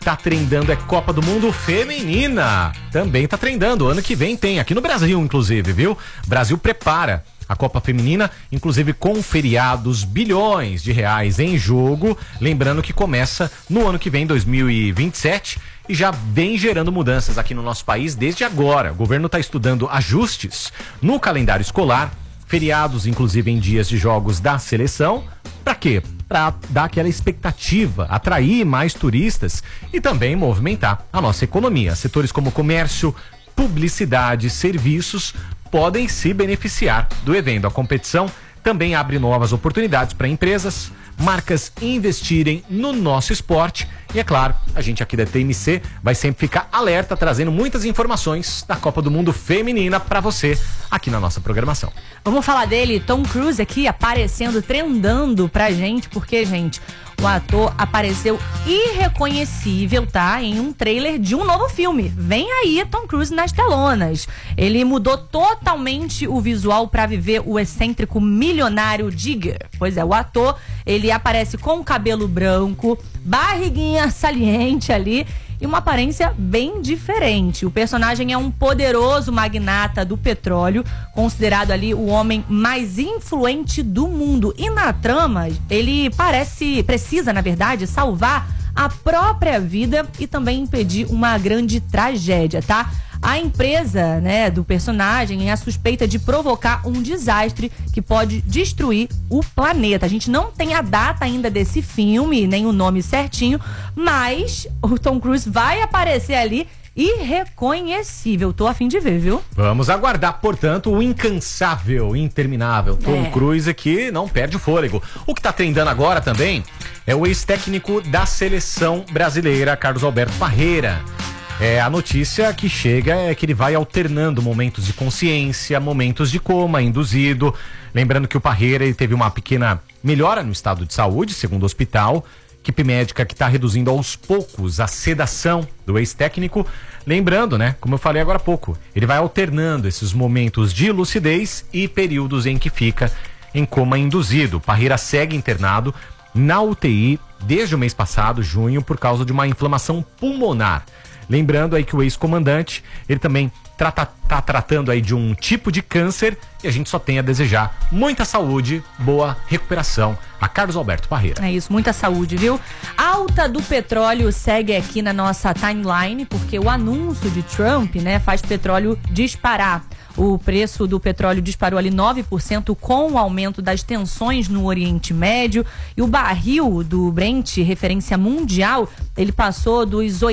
tá trendando é Copa do Mundo Feminina. Também tá trendando. Ano que vem tem, aqui no Brasil, inclusive, viu? Brasil prepara a Copa Feminina, inclusive com feriados, bilhões de reais em jogo. Lembrando que começa no ano que vem, 2027, e já vem gerando mudanças aqui no nosso país desde agora. O governo está estudando ajustes no calendário escolar, feriados, inclusive em dias de jogos da seleção. Para quê? Para dar aquela expectativa, atrair mais turistas e também movimentar a nossa economia. Setores como comércio, publicidade, serviços podem se beneficiar do evento. A competição também abre novas oportunidades para empresas, marcas investirem no nosso esporte. E é claro, a gente aqui da TMC vai sempre ficar alerta, trazendo muitas informações da Copa do Mundo Feminina para você aqui na nossa programação. Vamos falar dele, Tom Cruise aqui aparecendo, trendando pra gente, porque, gente, o ator apareceu irreconhecível, tá? Em um trailer de um novo filme. Vem aí Tom Cruise nas telonas. Ele mudou totalmente o visual pra viver o excêntrico milionário Digger. Pois é, o ator, ele aparece com cabelo branco, barriguinha saliente ali e uma aparência bem diferente. O personagem é um poderoso magnata do petróleo, considerado ali o homem mais influente do mundo. E na trama, ele precisa, na verdade, salvar a própria vida e também impedir uma grande tragédia, tá? A empresa, né, do personagem é suspeita de provocar um desastre que pode destruir o planeta. A gente não tem a data ainda desse filme, nem o nome certinho, mas o Tom Cruise vai aparecer ali irreconhecível. Tô a fim de ver, viu? Vamos aguardar, portanto, o incansável, interminável Tom Cruise, que não perde o fôlego. O que tá trendando agora também é o ex-técnico da seleção brasileira, Carlos Alberto Parreira. A notícia que chega é que ele vai alternando momentos de consciência, momentos de coma induzido. Lembrando que o Parreira ele teve uma pequena melhora no estado de saúde, segundo o hospital. Equipe médica que está reduzindo aos poucos a sedação do ex-técnico. Lembrando, né, como eu falei agora há pouco, ele vai alternando esses momentos de lucidez e períodos em que fica em coma induzido. Parreira segue internado na UTI desde o mês passado, junho, por causa de uma inflamação pulmonar. Lembrando aí que o ex-comandante, ele também tá tratando aí de um tipo de câncer e a gente só tem a desejar muita saúde, boa recuperação a Carlos Alberto Parreira. É isso, muita saúde, viu? Alta do petróleo segue aqui na nossa timeline, porque o anúncio de Trump, né, faz petróleo disparar. O preço do petróleo disparou ali 9% com o aumento das tensões no Oriente Médio e o barril do Brent, referência mundial, ele passou dos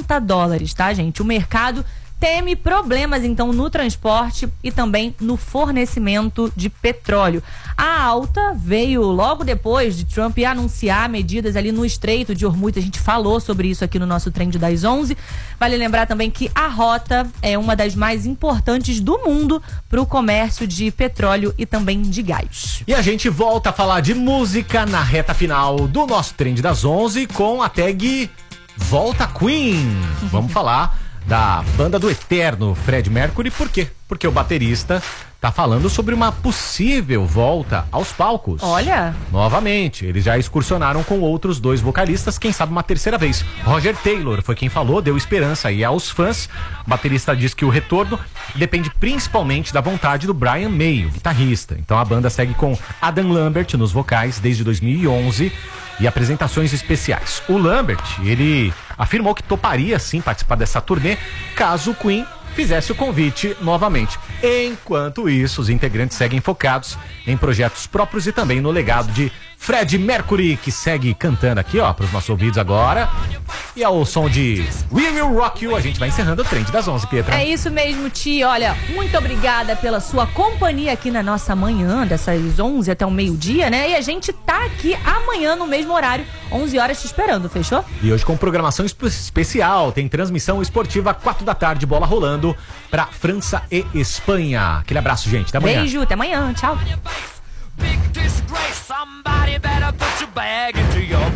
$80, tá, gente? O mercado teme problemas, então, no transporte e também no fornecimento de petróleo. A alta veio logo depois de Trump anunciar medidas ali no Estreito de Hormuz. A gente falou sobre isso aqui no nosso Trend das 11. Vale lembrar também que a rota é uma das mais importantes do mundo para o comércio de petróleo e também de gás. E a gente volta a falar de música na reta final do nosso Trend das 11 com a tag Volta Queen. Vamos falar da banda do eterno Fred Mercury. Por quê? Porque o baterista tá falando sobre uma possível volta aos palcos. Olha! Novamente, eles já excursionaram com outros dois vocalistas, quem sabe uma terceira vez. Roger Taylor foi quem falou, deu esperança aí aos fãs. O baterista diz que o retorno depende principalmente da vontade do Brian May, o guitarrista. Então a banda segue com Adam Lambert nos vocais desde 2011 e apresentações especiais. O Lambert, ele afirmou que toparia sim participar dessa turnê caso o Queen fizesse o convite novamente. Enquanto isso, os integrantes seguem focados em projetos próprios e também no legado de Fred Mercury, que segue cantando aqui, ó, para os nossos ouvidos agora. E ao som de We Will Rock You, a gente vai encerrando o Trend das 11, Pietra. É isso mesmo, Ti. Olha, muito obrigada pela sua companhia aqui na nossa manhã, dessas 11 até o meio-dia, né? E a gente tá aqui amanhã no mesmo horário, 11 horas te esperando, fechou? E hoje com programação especial, tem transmissão esportiva 4 da tarde, bola rolando pra França e Espanha. Aquele abraço, gente. Até amanhã. Beijo, até amanhã. Tchau. Big disgrace, somebody better put your bag into your